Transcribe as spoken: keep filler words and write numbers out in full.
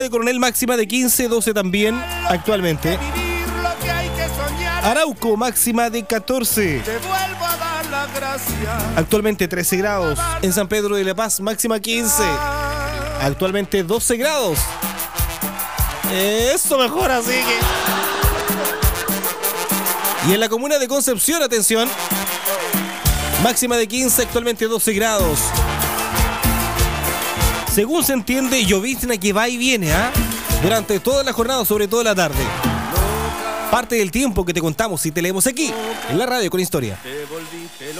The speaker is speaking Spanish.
de Coronel máxima de quince, doce también actualmente. Arauco máxima de catorce. Actualmente trece grados. En San Pedro de la Paz máxima quince. Actualmente doce grados. Eso mejor así que... Y en la comuna de Concepción, atención, máxima de quince, actualmente doce grados. Según se entiende, llovizna que va y viene, ¿ah? Durante toda la jornada, sobre todo la tarde. Parte del tiempo que te contamos y te leemos aquí, en la radio con historia.